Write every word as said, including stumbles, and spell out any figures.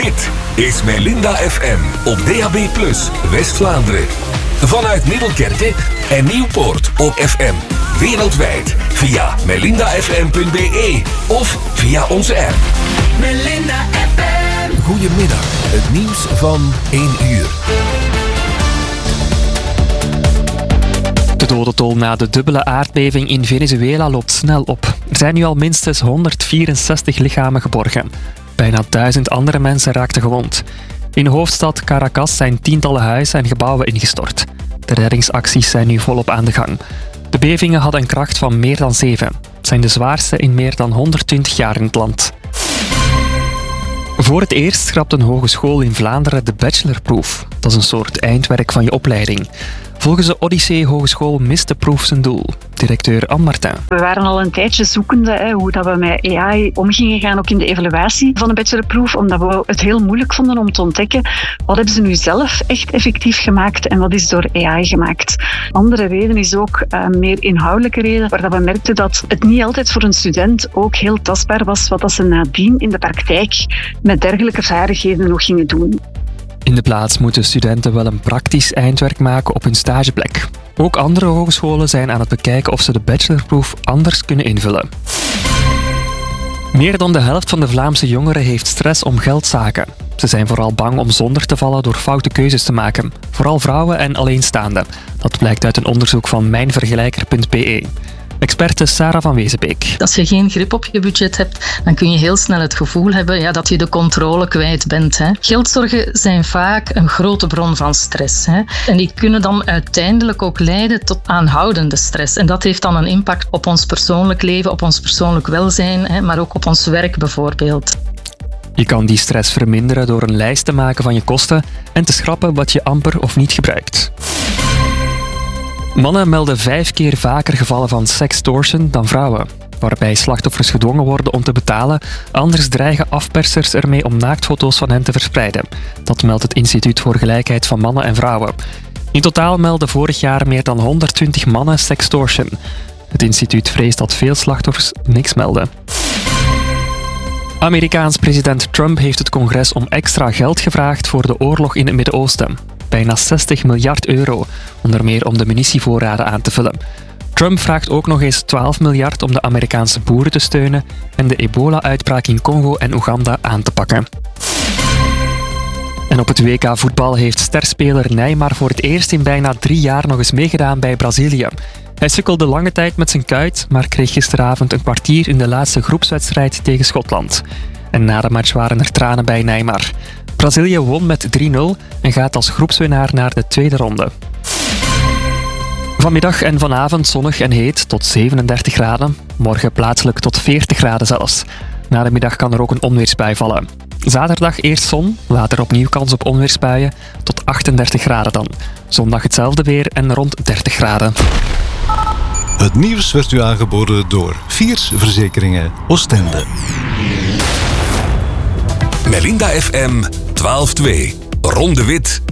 Dit is Melinda F M op D A B plus, West-Vlaanderen. Vanuit Middelkerke en Nieuwpoort op F M. Wereldwijd via melinda f m punt b e of via onze app. Melinda F M. Goedemiddag, het nieuws van één uur. De dodentol na de dubbele aardbeving in Venezuela loopt snel op. Er zijn nu al minstens honderdvierenzestig lichamen geborgen. Bijna duizend andere mensen raakten gewond. In de hoofdstad Caracas zijn tientallen huizen en gebouwen ingestort. De reddingsacties zijn nu volop aan de gang. De bevingen hadden een kracht van meer dan zeven. Het zijn de zwaarste in meer dan honderdtwintig jaar in het land. Voor het eerst schrapt een hogeschool in Vlaanderen de bachelorproef. Dat is een soort eindwerk van je opleiding. Volgens de Odyssee Hogeschool mist de proef zijn doel. Directeur Anne Martin. We waren al een tijdje zoekende hè, hoe dat we met A I om gingen gaan, ook in de evaluatie van de bachelorproef, omdat we het heel moeilijk vonden om te ontdekken wat hebben ze nu zelf echt effectief gemaakt en wat is door A I gemaakt. Andere reden is ook een uh, meer inhoudelijke reden, waar dat we merkten dat het niet altijd voor een student ook heel tastbaar was wat dat ze nadien in de praktijk met dergelijke vaardigheden nog gingen doen. In de plaats moeten studenten wel een praktisch eindwerk maken op hun stageplek. Ook andere hogescholen zijn aan het bekijken of ze de bachelorproef anders kunnen invullen. Meer dan de helft van de Vlaamse jongeren heeft stress om geldzaken. Ze zijn vooral bang om zonder te vallen door foute keuzes te maken. Vooral vrouwen en alleenstaanden. Dat blijkt uit een onderzoek van mijnvergelijker punt b e. Experte Sarah van Wezenbeek. Als je geen grip op je budget hebt, dan kun je heel snel het gevoel hebben ja, dat je de controle kwijt bent. Hè. Geldzorgen zijn vaak een grote bron van stress. Hè. En die kunnen dan uiteindelijk ook leiden tot aanhoudende stress. En dat heeft dan een impact op ons persoonlijk leven, op ons persoonlijk welzijn, hè, maar ook op ons werk bijvoorbeeld. Je kan die stress verminderen door een lijst te maken van je kosten en te schrappen wat je amper of niet gebruikt. Mannen melden vijf keer vaker gevallen van sextortion dan vrouwen, waarbij slachtoffers gedwongen worden om te betalen, anders dreigen afpersers ermee om naaktfoto's van hen te verspreiden. Dat meldt het Instituut voor Gelijkheid van Mannen en Vrouwen. In totaal melden vorig jaar meer dan honderdtwintig mannen sextortion. Het instituut vreest dat veel slachtoffers niks melden. Amerikaans president Trump heeft het congres om extra geld gevraagd voor de oorlog in het Midden-Oosten. Bijna zestig miljard euro, onder meer om de munitievoorraden aan te vullen. Trump vraagt ook nog eens twaalf miljard om de Amerikaanse boeren te steunen en de ebola-uitbraak in Congo en Oeganda aan te pakken. En op het W K voetbal heeft sterspeler Neymar voor het eerst in bijna drie jaar nog eens meegedaan bij Brazilië. Hij sukkelde lange tijd met zijn kuit, maar kreeg gisteravond een kwartier in de laatste groepswedstrijd tegen Schotland. En na de match waren er tranen bij Neymar. Brazilië won met drie nul en gaat als groepswinnaar naar de tweede ronde. Vanmiddag en vanavond zonnig en heet tot zevenendertig graden. Morgen plaatselijk tot veertig graden zelfs. Na de middag kan er ook een onweersbui vallen. Zaterdag eerst zon, later opnieuw kans op onweersbuien, tot achtendertig graden dan. Zondag hetzelfde weer en rond dertig graden. Het nieuws werd u aangeboden door Viers Verzekeringen Oostende. Melinda F M twaalf twee. Ron de Wit